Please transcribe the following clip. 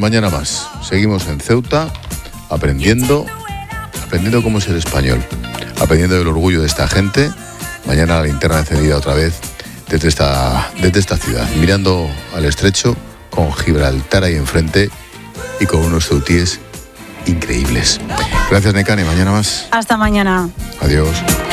mañana más. Seguimos en Ceuta, aprendiendo cómo ser español, aprendiendo del orgullo de esta gente. Mañana la linterna encendida otra vez desde esta ciudad, mirando al estrecho, con Gibraltar ahí enfrente y con unos ceutíes increíbles. Gracias, Nekane, mañana más. Hasta mañana. Adiós.